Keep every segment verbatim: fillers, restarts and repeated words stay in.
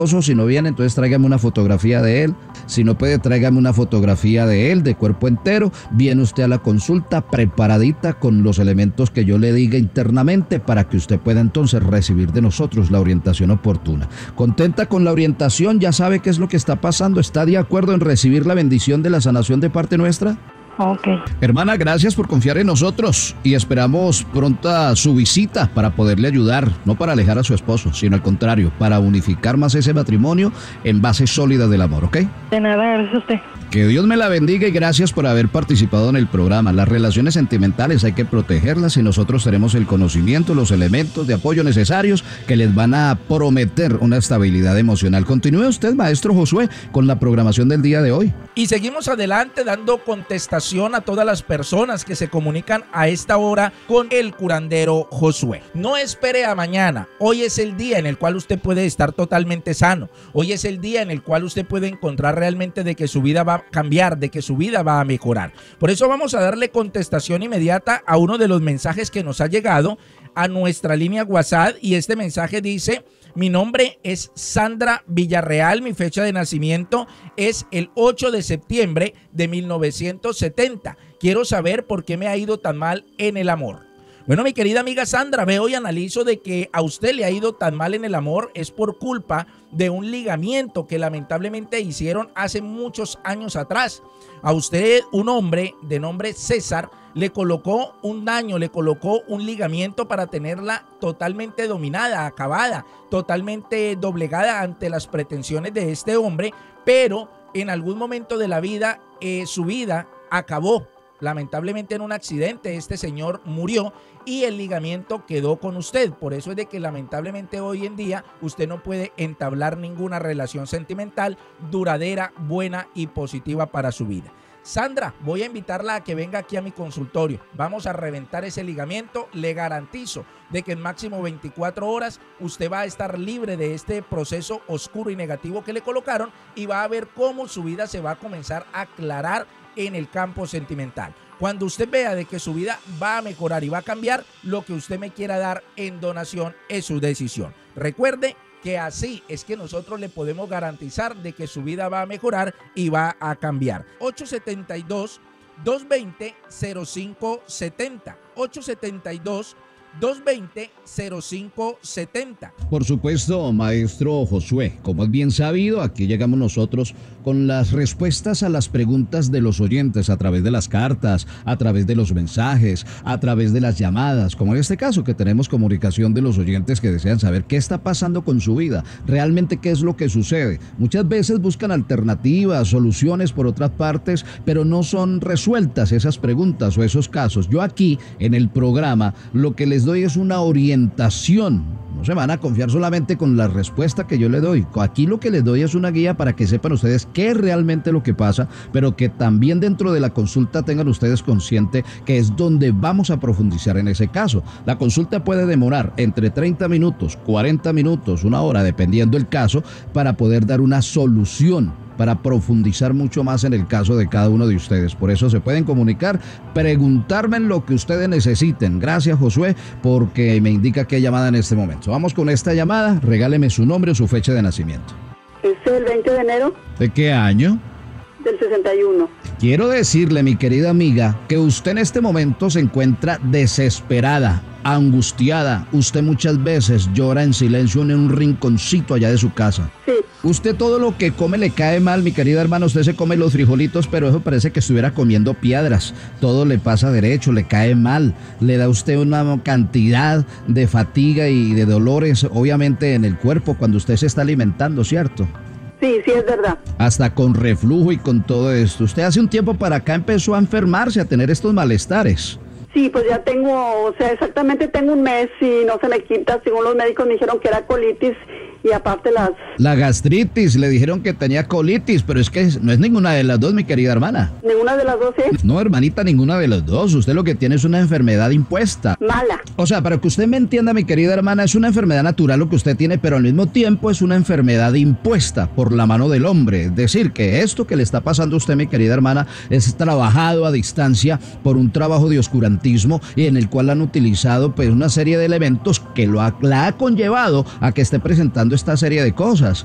Si no viene, entonces tráigame una fotografía de él. Si no puede, tráigame una fotografía de él de cuerpo entero. Viene usted a la consulta preparadita con los elementos que yo le diga internamente para que usted pueda entonces recibir de nosotros la orientación oportuna. ¿Contenta con la orientación? ¿Ya sabe qué es lo que está pasando? ¿Está de acuerdo en recibir la bendición de la sanación de parte nuestra? Ok. Hermana, gracias por confiar en nosotros y esperamos pronta su visita para poderle ayudar, no para alejar a su esposo, sino al contrario, para unificar más ese matrimonio en base sólida del amor, ¿ok? De nada, gracias a usted. Que Dios me la bendiga y gracias por haber participado en el programa. Las relaciones sentimentales hay que protegerlas y nosotros tenemos el conocimiento, los elementos de apoyo necesarios que les van a prometer una estabilidad emocional. Continúe usted, maestro Josué, con la programación del día de hoy. Y seguimos adelante dando contestación a todas las personas que se comunican a esta hora con el curandero Josué. No espere a mañana. Hoy es el día en el cual usted puede estar totalmente sano. Hoy es el día en el cual usted puede encontrar realmente de que su vida va a cambiar, de que su vida va a mejorar. Por eso vamos a darle contestación inmediata a uno de los mensajes que nos ha llegado a nuestra línea WhatsApp, y este mensaje dice: mi nombre es Sandra Villarreal, mi fecha de nacimiento es el ocho de septiembre de mil novecientos setenta. Quiero saber por qué me ha ido tan mal en el amor. Bueno, mi querida amiga Sandra, veo y analizo de que a usted le ha ido tan mal en el amor es por culpa de un ligamiento que lamentablemente hicieron hace muchos años atrás. A usted, un hombre de nombre César, le colocó un daño, le colocó un ligamiento para tenerla totalmente dominada, acabada, totalmente doblegada ante las pretensiones de este hombre, pero en algún momento de la vida, eh, su vida acabó. Lamentablemente en un accidente este señor murió y el ligamiento quedó con usted. Por eso es de que lamentablemente hoy en día usted no puede entablar ninguna relación sentimental duradera, buena y positiva para su vida. Sandra, voy a invitarla a que venga aquí a mi consultorio. Vamos a reventar ese ligamiento. Le garantizo de que en máximo veinticuatro horas usted va a estar libre de este proceso oscuro y negativo que le colocaron y va a ver cómo su vida se va a comenzar a aclarar en el campo sentimental. Cuando usted vea de que su vida va a mejorar y va a cambiar, lo que usted me quiera dar en donación es su decisión. Recuerde que así es que nosotros le podemos garantizar de que su vida va a mejorar y va a cambiar. ocho siete dos, dos dos cero, cero cinco siete cero. ocho siete dos, dos dos cero, cero cinco siete cero. Por supuesto, maestro Josué, como es bien sabido, aquí llegamos nosotros con las respuestas a las preguntas de los oyentes a través de las cartas, a través de los mensajes, a través de las llamadas, como en este caso que tenemos comunicación de los oyentes que desean saber qué está pasando con su vida, realmente qué es lo que sucede. Muchas veces buscan alternativas, soluciones por otras partes, pero no son resueltas esas preguntas o esos casos. Yo aquí en el programa lo que les doy es una orientación. No se van a confiar solamente con la respuesta que yo le doy. Aquí lo que les doy es una guía para que sepan ustedes qué es realmente lo que pasa, pero que también dentro de la consulta tengan ustedes consciente que es donde vamos a profundizar en ese caso. La consulta puede demorar entre treinta minutos, cuarenta minutos, una hora, dependiendo el caso, para poder dar una solución, para profundizar mucho más en el caso de cada uno de ustedes. Por eso se pueden comunicar, preguntarme en lo que ustedes necesiten. Gracias, Josué, porque me indica qué llamada en este momento. Vamos con esta llamada. Regáleme su nombre o su fecha de nacimiento. Es el veinte de enero. ¿De qué año? Del sesenta y uno. Quiero decirle, mi querida amiga, que usted en este momento se encuentra desesperada, angustiada. Usted muchas veces llora en silencio en un rinconcito allá de su casa. Sí. Usted todo lo que come le cae mal, mi querida hermana. Usted se come los frijolitos, pero eso parece que estuviera comiendo piedras. Todo le pasa derecho, le cae mal. Le da a usted una cantidad de fatiga y de dolores, obviamente, en el cuerpo cuando usted se está alimentando, ¿cierto? Sí, sí, es verdad. Hasta con reflujo y con todo esto. Usted hace un tiempo para acá empezó a enfermarse, a tener estos malestares. Sí, pues ya tengo, o sea, exactamente tengo un mes y no se me quita. Según los médicos me dijeron que era colitis y aparte las... La gastritis, le dijeron que tenía colitis, pero es que no es ninguna de las dos, mi querida hermana. ¿Ninguna de las dos es? No, hermanita, ninguna de las dos. Usted lo que tiene es una enfermedad impuesta. Mala. O sea, para que usted me entienda, mi querida hermana, es una enfermedad natural lo que usted tiene, pero al mismo tiempo es una enfermedad impuesta por la mano del hombre. Es decir, que esto que le está pasando a usted, mi querida hermana, es trabajado a distancia por un trabajo de oscurantismo y en el cual han utilizado pues una serie de elementos que lo ha, la ha conllevado a que esté presentando esta serie de cosas.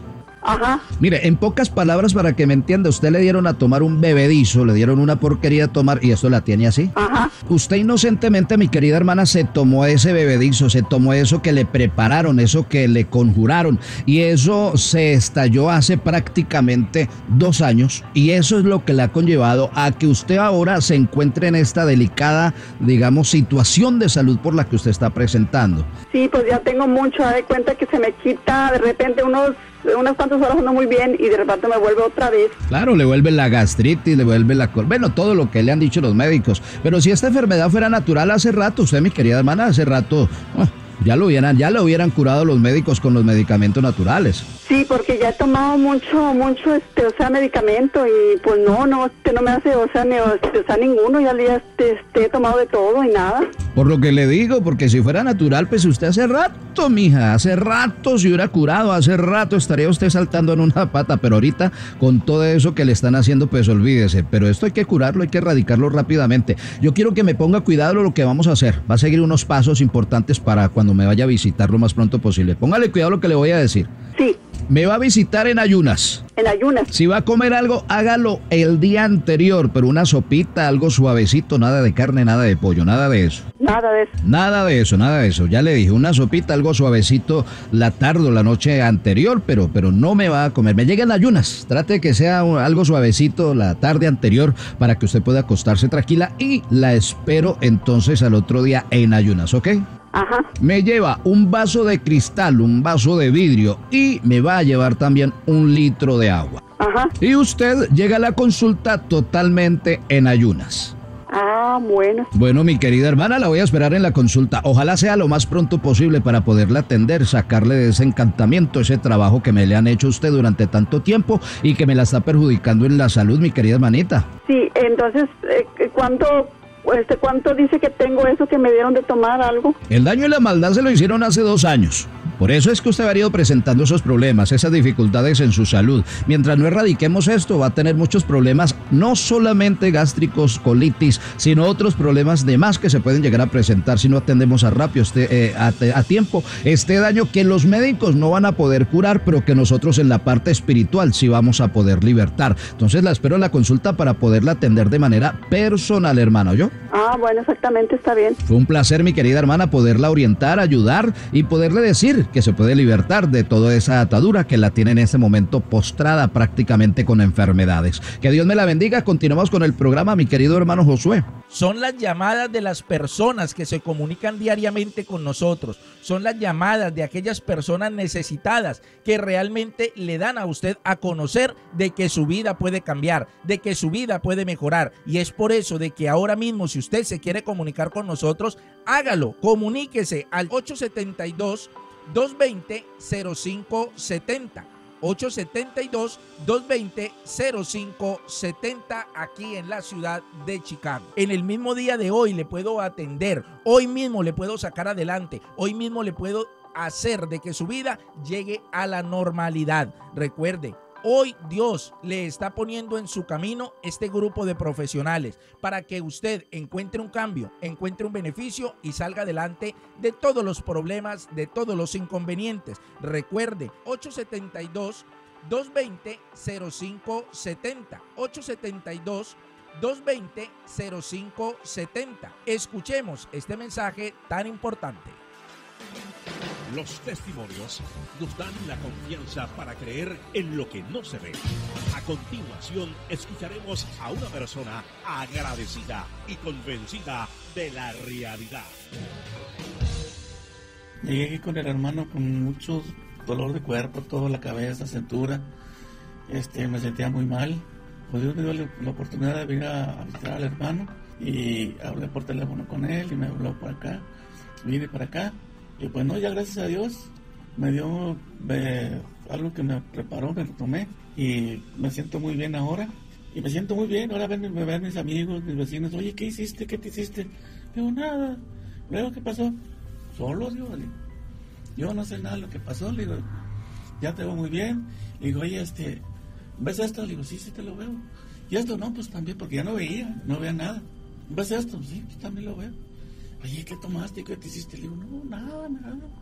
Ajá. Mire, en pocas palabras, para que me entienda, usted le dieron a tomar un bebedizo, le dieron una porquería a tomar y esto la tiene así. Ajá. Usted inocentemente, mi querida hermana, se tomó ese bebedizo, se tomó eso que le prepararon, eso que le conjuraron, y eso se estalló hace prácticamente dos años, y eso es lo que le ha conllevado a que usted ahora se encuentre en esta delicada, digamos, situación de salud por la que usted está presentando. Sí, pues ya tengo mucho, de cuenta que se me quita de repente unos unas cuantas horas ando muy bien y de repente me vuelve otra vez. Claro, le vuelve la gastritis, le vuelve la... Bueno, todo lo que le han dicho los médicos. Pero si esta enfermedad fuera natural hace rato, usted, mi querida hermana, hace rato... Oh, ya lo hubieran, ya lo hubieran curado los médicos con los medicamentos naturales. Sí, porque ya he tomado mucho, mucho, este, o sea, medicamento y pues no, no, este, no me hace, o sea, ni, o sea, ninguno, ya, ya este, este, he tomado de todo y nada. Por lo que le digo, porque si fuera natural, pues usted hace rato, mija, hace rato se hubiera curado, hace rato estaría usted saltando en una pata, pero ahorita con todo eso que le están haciendo, pues olvídese. Pero esto hay que curarlo, hay que erradicarlo rápidamente. Yo quiero que me ponga cuidado lo que vamos a hacer. Va a seguir unos pasos importantes para cuando me vaya a visitar lo más pronto posible. Póngale cuidado lo que le voy a decir. Sí. Me va a visitar en ayunas. En ayunas. Si va a comer algo, hágalo el día anterior, pero una sopita, algo suavecito, nada de carne, nada de pollo, nada de eso. Nada de eso. Nada de eso, nada de eso. Ya le dije, una sopita, algo suavecito la tarde o la noche anterior, pero, pero no me va a comer. Me llega en ayunas. Trate de que sea algo suavecito la tarde anterior para que usted pueda acostarse tranquila y la espero entonces al otro día en ayunas, ¿ok? Ajá. Me lleva un vaso de cristal, un vaso de vidrio y me va a llevar también un litro de agua. Ajá. Y usted llega a la consulta totalmente en ayunas. Ah, bueno. Bueno, mi querida hermana, la voy a esperar en la consulta. Ojalá sea lo más pronto posible para poderla atender, sacarle de ese encantamiento, ese trabajo que me le han hecho usted durante tanto tiempo y que me la está perjudicando en la salud, mi querida hermanita. Sí, entonces, eh, ¿cuánto... Este, ¿cuánto dice que tengo eso que me dieron de tomar algo? El daño y la maldad se lo hicieron hace dos años. Por eso es que usted ha venido presentando esos problemas, esas dificultades en su salud. Mientras no erradiquemos esto, va a tener muchos problemas, no solamente gástricos, colitis, sino otros problemas de más que se pueden llegar a presentar si no atendemos a rápido, este, eh, a, a tiempo, este daño que los médicos no van a poder curar, pero que nosotros en la parte espiritual sí vamos a poder libertar. Entonces la espero en la consulta para poderla atender de manera personal, hermano, ¿yo? Ah, bueno, exactamente, está bien. Fue un placer, mi querida hermana, poderla orientar, ayudar y poderle decir que se puede libertar de toda esa atadura que la tiene en este momento postrada prácticamente con enfermedades. Que Dios me la bendiga. Continuamos con el programa, mi querido hermano Josué. Son las llamadas de las personas que se comunican diariamente con nosotros. Son las llamadas de aquellas personas necesitadas que realmente le dan a usted a conocer de que su vida puede cambiar, de que su vida puede mejorar. Y es por eso de que ahora mismo, si usted se quiere comunicar con nosotros, hágalo. Comuníquese al ocho siete dos, dos dos cero, cero cinco siete cero. ocho siete dos, dos dos cero, cero cinco siete cero aquí en la ciudad de Chicago. En el mismo día de hoy le puedo atender, hoy mismo le puedo sacar adelante, hoy mismo le puedo hacer de que su vida llegue a la normalidad. Recuerde, hoy Dios le está poniendo en su camino este grupo de profesionales para que usted encuentre un cambio, encuentre un beneficio y salga adelante de todos los problemas, de todos los inconvenientes. Recuerde, ocho siete dos, dos dos cero, cero cinco siete cero, ocho siete dos, dos dos cero, cero cinco siete cero. Escuchemos este mensaje tan importante. Los testimonios nos dan la confianza para creer en lo que no se ve. A continuación, escucharemos a una persona agradecida y convencida de la realidad. Llegué aquí con el hermano con mucho dolor de cuerpo, toda la cabeza, cintura. Este, me sentía muy mal. Pues Dios me dio la, la oportunidad de venir a, a visitar al hermano y hablé por teléfono con él y me habló por acá. Vine para acá. Y pues no, ya gracias a Dios me dio eh, algo que me preparó, me lo tomé y me siento muy bien ahora. Y me siento muy bien, ahora ven, me ven mis amigos, mis vecinos, oye, ¿qué hiciste? ¿Qué te hiciste? Digo, nada. Luego, ¿qué pasó? Solo, digo, yo no sé nada de lo que pasó, le digo, ya te veo muy bien. Le digo, oye, este, ¿ves esto? Le digo, sí, sí te lo veo. Y esto no, pues también, porque ya no veía, no veía nada. ¿Ves esto? Sí, pues también lo veo. Oye, ¿qué tomaste? ¿Qué te hiciste? Le digo, no, nada, nada.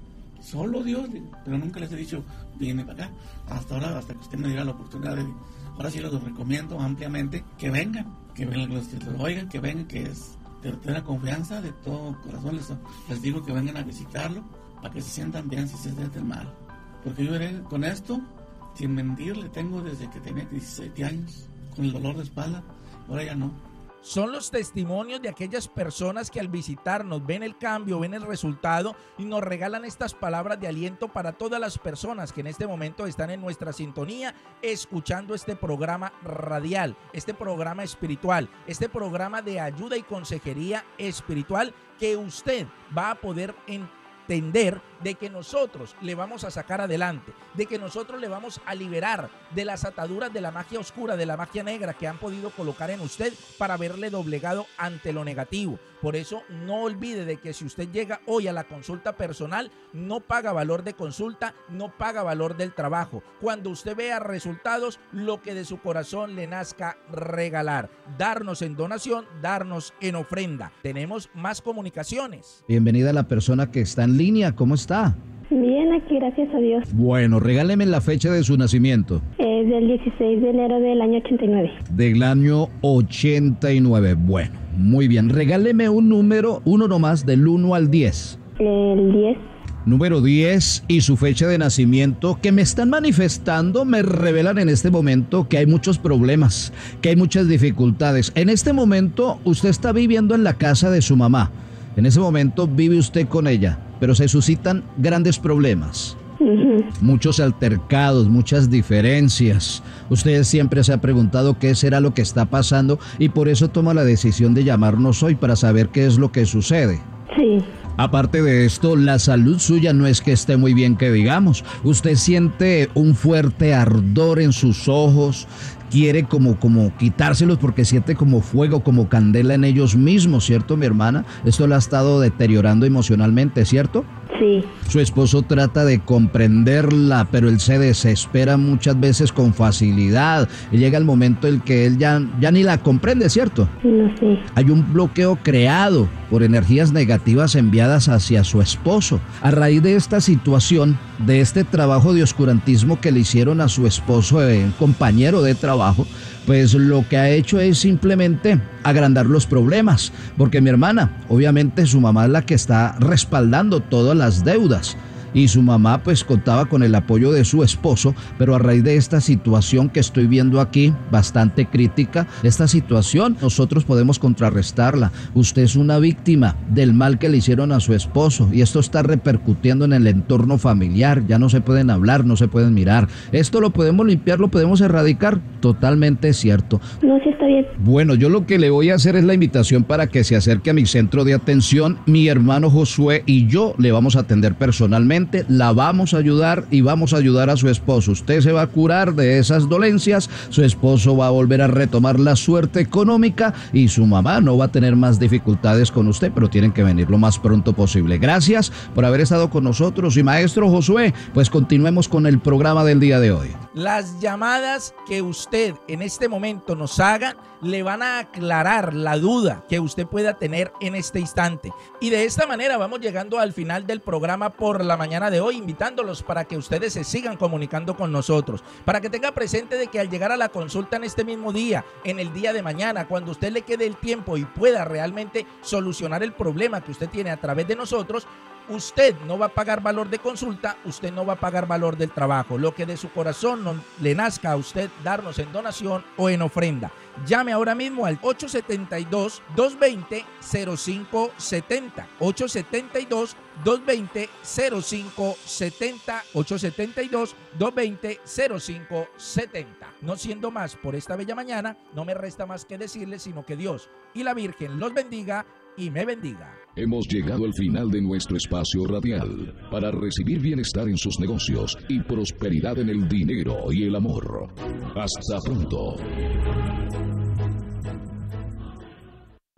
solo Dios, pero nunca les he dicho, viene para acá. Hasta ahora, hasta que usted me diera la oportunidad de, ahora sí los recomiendo ampliamente, que vengan, que vengan, los que los oigan, que vengan, que es de toda la confianza, de todo corazón, les, les digo que vengan a visitarlo, para que se sientan bien, si se sienten mal. Porque yo iré con esto, sin mentir, le tengo desde que tenía diecisiete años, con el dolor de espalda, ahora ya no. Son los testimonios de aquellas personas que al visitarnos ven el cambio, ven el resultado y nos regalan estas palabras de aliento para todas las personas que en este momento están en nuestra sintonía escuchando este programa radial, este programa espiritual, este programa de ayuda y consejería espiritual que usted va a poder entender de que nosotros le vamos a sacar adelante, de que nosotros le vamos a liberar de las ataduras de la magia oscura, de la magia negra que han podido colocar en usted para verle doblegado ante lo negativo. Por eso no olvide de que si usted llega hoy a la consulta personal, no paga valor de consulta, no paga valor del trabajo. Cuando usted vea resultados, lo que de su corazón le nazca regalar, darnos en donación, darnos en ofrenda. Tenemos más comunicaciones. Bienvenida a la persona que está en línea, ¿cómo está? Bien, aquí, gracias a Dios. Bueno, regáleme la fecha de su nacimiento. Es del dieciséis de enero del año ochenta y nueve. Del año ochenta y nueve. Bueno, muy bien. Regáleme un número, uno nomás, del uno al diez. El diez. Número diez y su fecha de nacimiento, que me están manifestando, me revelan en este momento que hay muchos problemas, que hay muchas dificultades. En este momento usted está viviendo en la casa de su mamá. En ese momento vive usted con ella, pero se suscitan grandes problemas. Uh-huh. Muchos altercados, muchas diferencias. Usted siempre se ha preguntado qué será lo que está pasando y por eso toma la decisión de llamarnos hoy para saber qué es lo que sucede. Sí. Aparte de esto, la salud suya no es que esté muy bien que digamos. Usted siente un fuerte ardor en sus ojos, quiere como, como quitárselos porque siente como fuego, como candela en ellos mismos, ¿cierto, mi hermana? Esto la ha estado deteriorando emocionalmente, ¿cierto? Sí. Su esposo trata de comprenderla, pero él se desespera muchas veces con facilidad. Y llega el momento en que él ya, ya ni la comprende, ¿cierto? No sé. Hay un bloqueo creado por energías negativas enviadas hacia su esposo. A raíz de esta situación, de este trabajo de oscurantismo que le hicieron a su esposo, eh, compañero de trabajo, pues lo que ha hecho es simplemente agrandar los problemas, porque mi hermana, obviamente su mamá es la que está respaldando todas las deudas. Y su mamá pues contaba con el apoyo de su esposo, pero a raíz de esta situación que estoy viendo aquí, bastante crítica, esta situación nosotros podemos contrarrestarla. Usted es una víctima del mal que le hicieron a su esposo y esto está repercutiendo en el entorno familiar, ya no se pueden hablar, no se pueden mirar. Esto lo podemos limpiar, lo podemos erradicar, totalmente cierto. No, sí está bien. Bueno, yo lo que le voy a hacer es la invitación para que se acerque a mi centro de atención. Mi hermano Josué y yo le vamos a atender personalmente. La vamos a ayudar y vamos a ayudar a su esposo. Usted se va a curar de esas dolencias, su esposo va a volver a retomar la suerte económica y su mamá no va a tener más dificultades con usted, pero tienen que venir lo más pronto posible. Gracias por haber estado con nosotros y maestro Josué, pues continuemos con el programa del día de hoy. Las llamadas que usted en este momento nos haga le van a aclarar la duda que usted pueda tener en este instante. Y de esta manera vamos llegando al final del programa por la mañana de hoy, invitándolos para que ustedes se sigan comunicando con nosotros, para que tenga presente de que al llegar a la consulta en este mismo día, en el día de mañana, cuando usted le quede el tiempo y pueda realmente solucionar el problema que usted tiene a través de nosotros, usted no va a pagar valor de consulta, usted no va a pagar valor del trabajo. Lo que de su corazón no le nazca a usted darnos en donación o en ofrenda. Llame ahora mismo al ocho siete dos, dos dos cero, cero cinco siete cero. ocho siete dos, dos dos cero, cero cinco siete cero. ocho siete dos, dos dos cero, cero cinco siete cero. No siendo más por esta bella mañana, no me resta más que decirles sino que Dios y la Virgen los bendiga y me bendiga. Hemos llegado al final de nuestro espacio radial para recibir bienestar en sus negocios y prosperidad en el dinero y el amor. Hasta pronto.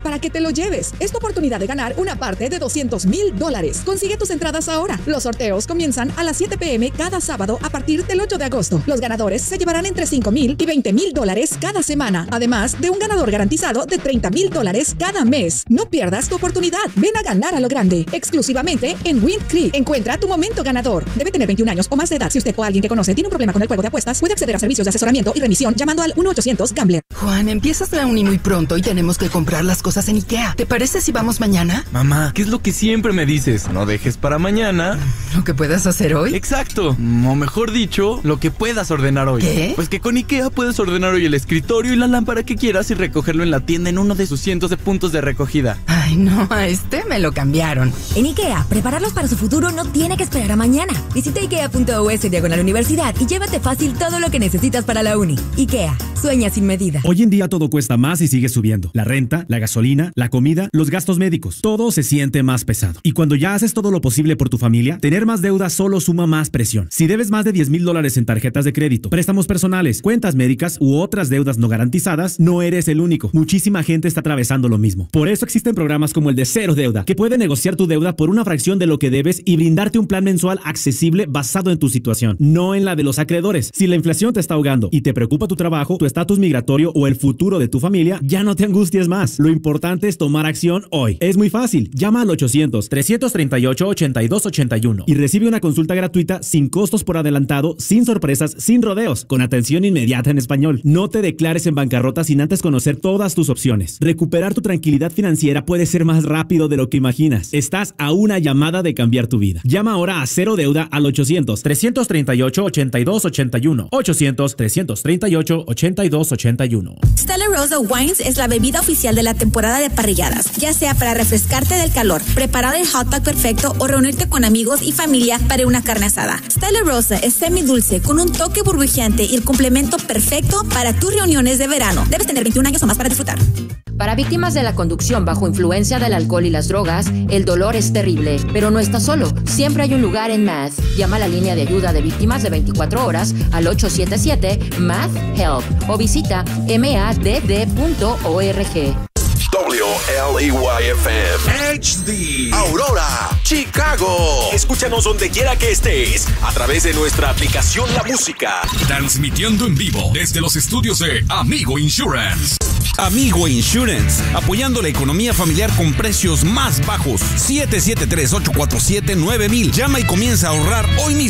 para que te lo lleves. Es tu oportunidad de ganar una parte de doscientos mil dólares. Consigue tus entradas ahora. Los sorteos comienzan a las siete p m cada sábado a partir del ocho de agosto. Los ganadores se llevarán entre cinco mil y veinte mil dólares cada semana, además de un ganador garantizado de treinta mil dólares cada mes. No pierdas tu oportunidad. Ven a ganar a lo grande, exclusivamente en Wind Creek. Encuentra tu momento ganador. Debe tener veintiún años o más de edad. Si usted o alguien que conoce tiene un problema con el juego de apuestas, puede acceder a servicios de asesoramiento y remisión llamando al uno ochocientos Gambler. Juan, empiezas la uni muy pronto y tenemos que comprar las cosas en IKEA. ¿Te parece si vamos mañana? Mamá, ¿qué es lo que siempre me dices? No dejes para mañana ¿lo que puedas hacer hoy? Exacto, o mejor dicho, lo que puedas ordenar hoy. ¿Qué? Pues que con IKEA puedes ordenar hoy el escritorio y la lámpara que quieras y recogerlo en la tienda en uno de sus cientos de puntos de recogida. Ay, no, a este me lo cambiaron. En IKEA, prepararlos para su futuro no tiene que esperar a mañana. Visita ikea punto us diagonal universidad y llévate fácil todo lo que necesitas para la uni. IKEA, sueña sin medida. Hoy en día todo cuesta más y sigue subiendo. La renta, la gasolina, la comida, los gastos médicos. Todo se siente más pesado. Y cuando ya haces todo lo posible por tu familia, tener más deuda solo suma más presión. Si debes más de diez mil dólares en tarjetas de crédito, préstamos personales, cuentas médicas u otras deudas no garantizadas, no eres el único. Muchísima gente está atravesando lo mismo. Por eso existen programas como el de Cero Deuda, que puede negociar tu deuda por una fracción de lo que debes y brindarte un plan mensual accesible basado en tu situación, no en la de los acreedores. Si la inflación te está ahogando y te preocupa tu trabajo, tu estatus migratorio o el futuro de tu familia, ya no te angusties más. Lo importante es tomar acción hoy. Es muy fácil. Llama al ochocientos, trescientos treinta y ocho, ochenta y dos ochenta y uno y recibe una consulta gratuita sin costos por adelantado, sin sorpresas, sin rodeos, con atención inmediata en español. No te declares en bancarrota sin antes conocer todas tus opciones. Recuperar tu tranquilidad financiera puede ser más rápido de lo que imaginas. Estás a una llamada de cambiar tu vida. Llama ahora a Cero Deuda al ochocientos, trescientos treinta y ocho, ochenta y dos ochenta y uno. ochocientos, trescientos treinta y ocho, ochenta y dos ochenta y uno. Stella Rosa Wines es la bebida oficial de la temporada de parrilladas, ya sea para refrescarte del calor, preparar el hot dog perfecto o reunirte con amigos y familia para una carne asada. Stella Rosa es semidulce con un toque burbujeante y el complemento perfecto para tus reuniones de verano. Debes tener veintiún años o más para disfrutar. Para víctimas de la conducción bajo influencia del alcohol y las drogas, el dolor es terrible, pero no estás solo. Siempre hay un lugar en M A D. Llama a la línea de ayuda de víctimas de veinticuatro horas al ocho siete siete M A D Help o visita m a d d punto org. W L E Y F M H D Aurora, Chicago. Escúchanos donde quiera que estés a través de nuestra aplicación La Música. Transmitiendo en vivo desde los estudios de Amigo Insurance. Amigo Insurance, apoyando la economía familiar con precios más bajos. siete siete tres, ocho cuatro siete, nueve mil. Llama y comienza a ahorrar hoy mismo.